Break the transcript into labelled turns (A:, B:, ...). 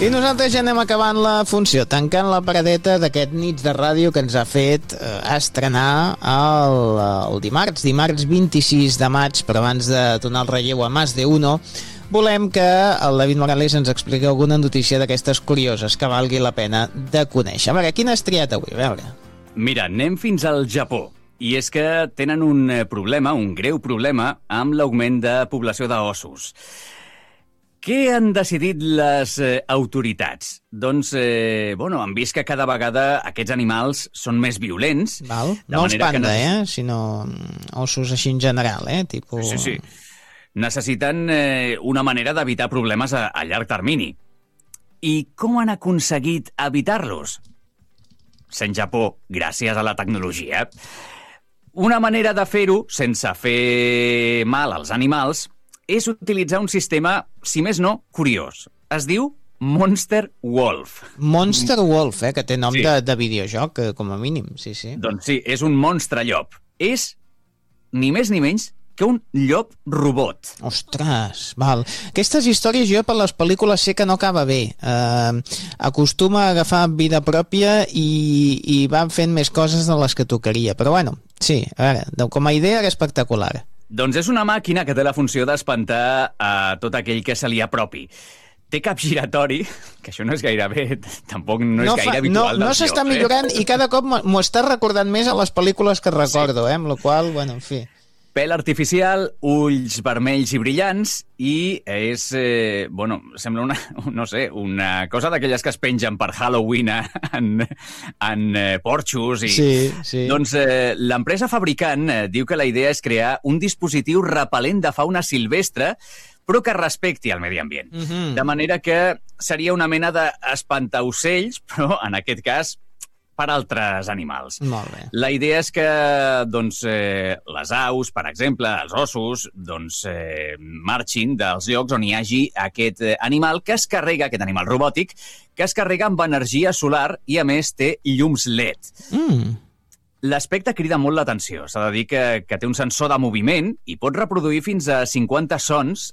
A: I nosaltres ja anem acabant la funció, tancant la paradeta d'aquest nits de ràdio que ens ha fet estrenar el dimarts 26 de maig, però abans de donar el relleu a Más de Uno, volem que el David Morales ens expliqui alguna notícia d'aquestes curioses que valgui la pena de conèixer. A veure, quina has triat avui? A veure.
B: Mira, anem fins al Japó. I és que tenen un problema, un greu problema, amb l'augment de població d'ossos. Què han decidit les autoritats? Doncs, han vist que cada vegada aquests animals són més violents.
A: Val. No els panda, sinó ossos així en general, tipus...
B: Sí. Necessiten una manera d'evitar problemes a llarg termini. I com han aconseguit evitar-los? Sent Japó, gràcies a la tecnologia. Una manera de fer-ho, sense fer mal als animals, és utilitzar un sistema, si més no, curiós. Es diu Monster Wolf.
A: Monster Wolf, que té nom de videojoc, com a mínim, sí.
B: Doncs sí, és un monstre llop. És ni més ni menys que un llop robot.
A: Ostres, val. Aquestes històries jo per les pel·lícules sé que no acaba bé. Acostuma a agafar vida pròpia i van fent més coses de les que tocaria. Però bueno, sí, a veure, com a idea era espectacular.
B: Doncs és una màquina que té la funció d'espantar a tot aquell que se li apropi. Té cap giratori, que això no és gaire bé, tampoc no és gaire habitual.
A: No s'està millorant i cada cop m'ho està recordant més a les pel·lícules que recordo, amb la qual cosa, bueno, en fi...
B: Pèl artificial, ulls vermells i brillants i és, sembla una cosa d'aquelles que es pengen per Halloween en porxos.
A: Sí.
B: Doncs l'empresa fabricant diu que la idea és crear un dispositiu repel·lent de fauna silvestre però que respecti el medi ambient. De manera que seria una mena d'espantaocells, però en aquest cas per altres animals.
A: Molt bé.
B: La idea és que les aus, per exemple, els ossos, marxin dels llocs on hi hagi aquest animal que es carrega, aquest animal robòtic, que es carrega amb energia solar i, a més, té llums LED. L'aspecte crida molt l'atenció. S'ha de dir que té un sensor de moviment i pot reproduir fins a 50 sons